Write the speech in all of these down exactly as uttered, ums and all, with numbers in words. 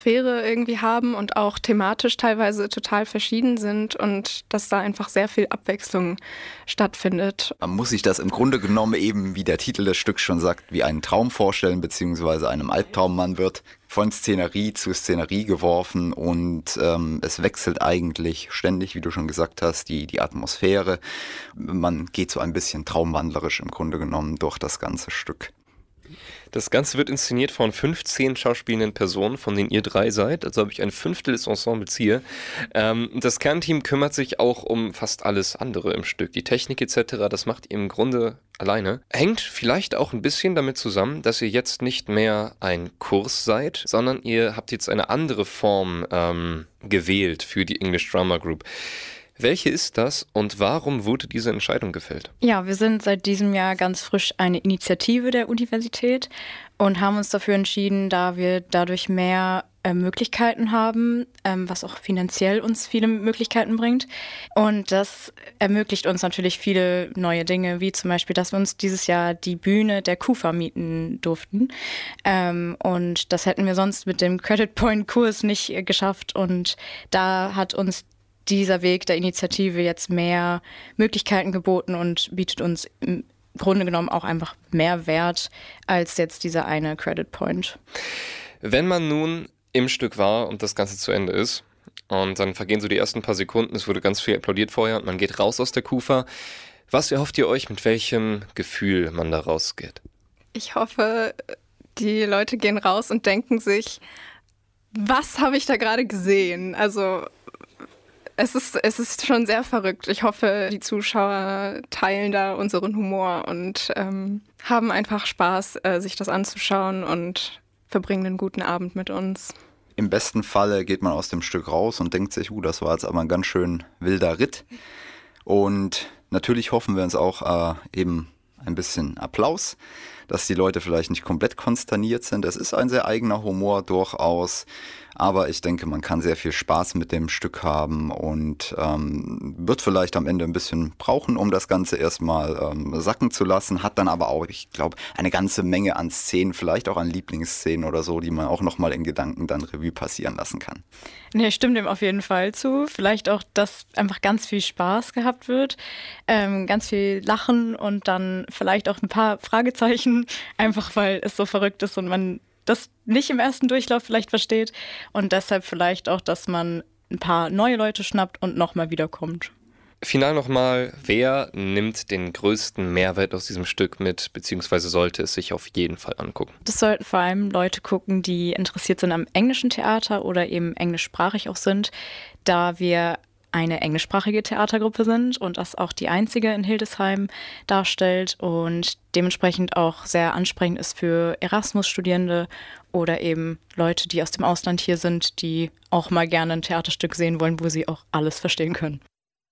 Atmosphäre irgendwie haben und auch thematisch teilweise total verschieden sind und dass da einfach sehr viel Abwechslung stattfindet. Man muss sich das im Grunde genommen eben, wie der Titel des Stücks schon sagt, wie einen Traum vorstellen, beziehungsweise einem Albtraum. Man wird von Szenerie zu Szenerie geworfen und ähm, es wechselt eigentlich ständig, wie du schon gesagt hast, die, die Atmosphäre. Man geht so ein bisschen traumwandlerisch im Grunde genommen durch das ganze Stück. Das Ganze wird inszeniert von fünfzehn schauspielenden Personen, von denen ihr drei seid. Also habe ich ein Fünftel des Ensembles hier. Ähm, das Kernteam kümmert sich auch um fast alles andere im Stück. Die Technik et cetera, das macht ihr im Grunde alleine. Hängt vielleicht auch ein bisschen damit zusammen, dass ihr jetzt nicht mehr ein Kurs seid, sondern ihr habt jetzt eine andere Form ähm, gewählt für die English Drama Group. Welche ist das und warum wurde diese Entscheidung gefällt? Ja, wir sind seit diesem Jahr ganz frisch eine Initiative der Universität und haben uns dafür entschieden, da wir dadurch mehr äh, Möglichkeiten haben, ähm, was auch finanziell uns viele Möglichkeiten bringt. Und das ermöglicht uns natürlich viele neue Dinge, wie zum Beispiel, dass wir uns dieses Jahr die Bühne der KUFA mieten durften. Ähm, und das hätten wir sonst mit dem Credit Point Kurs nicht äh, geschafft. Und da hat uns dieser Weg der Initiative jetzt mehr Möglichkeiten geboten und bietet uns im Grunde genommen auch einfach mehr Wert als jetzt dieser eine Credit Point. Wenn man nun im Stück war und das Ganze zu Ende ist und dann vergehen so die ersten paar Sekunden, es wurde ganz viel applaudiert vorher und man geht raus aus der KUFA. Was erhofft ihr euch, mit welchem Gefühl man da rausgeht? Ich hoffe, die Leute gehen raus und denken sich, was habe ich da gerade gesehen? Also Es ist, es ist schon sehr verrückt. Ich hoffe, die Zuschauer teilen da unseren Humor und ähm, haben einfach Spaß, äh, sich das anzuschauen und verbringen einen guten Abend mit uns. Im besten Falle geht man aus dem Stück raus und denkt sich, uh, das war jetzt aber ein ganz schön wilder Ritt. Und natürlich hoffen wir uns auch äh, eben ein bisschen Applaus, dass die Leute vielleicht nicht komplett konsterniert sind. Es ist ein sehr eigener Humor durchaus, aber ich denke, man kann sehr viel Spaß mit dem Stück haben und ähm, wird vielleicht am Ende ein bisschen brauchen, um das Ganze erstmal ähm, sacken zu lassen, hat dann aber auch, ich glaube, eine ganze Menge an Szenen, vielleicht auch an Lieblingsszenen oder so, die man auch nochmal in Gedanken dann Revue passieren lassen kann. Nee, ich stimme dem auf jeden Fall zu. Vielleicht auch, dass einfach ganz viel Spaß gehabt wird, ähm, ganz viel Lachen und dann vielleicht auch ein paar Fragezeichen, einfach weil es so verrückt ist und man das nicht im ersten Durchlauf vielleicht versteht und deshalb vielleicht auch, dass man ein paar neue Leute schnappt und nochmal wiederkommt. Final nochmal, wer nimmt den größten Mehrwert aus diesem Stück mit, beziehungsweise sollte es sich auf jeden Fall angucken? Das sollten vor allem Leute gucken, die interessiert sind am englischen Theater oder eben englischsprachig auch sind, da wir eine englischsprachige Theatergruppe sind und das auch die einzige in Hildesheim darstellt und dementsprechend auch sehr ansprechend ist für Erasmus-Studierende oder eben Leute, die aus dem Ausland hier sind, die auch mal gerne ein Theaterstück sehen wollen, wo sie auch alles verstehen können.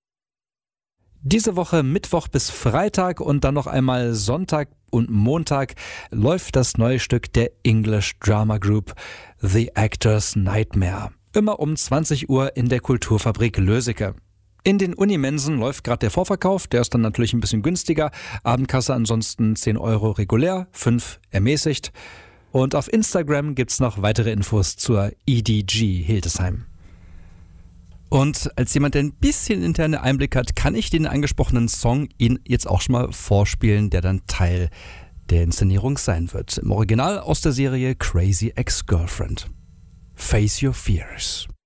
Diese Woche Mittwoch bis Freitag und dann noch einmal Sonntag und Montag läuft das neue Stück der English Drama Group The Actor's Nightmare. Immer um zwanzig Uhr in der Kulturfabrik Löseke. In den Unimensen läuft gerade der Vorverkauf, der ist dann natürlich ein bisschen günstiger. Abendkasse ansonsten zehn Euro regulär, fünf ermäßigt. Und auf Instagram gibt's noch weitere Infos zur E D G Hildesheim. Und als jemand, der ein bisschen interne Einblick hat, kann ich den angesprochenen Song Ihnen jetzt auch schon mal vorspielen, der dann Teil der Inszenierung sein wird. Im Original aus der Serie Crazy Ex-Girlfriend. Face Your Fears.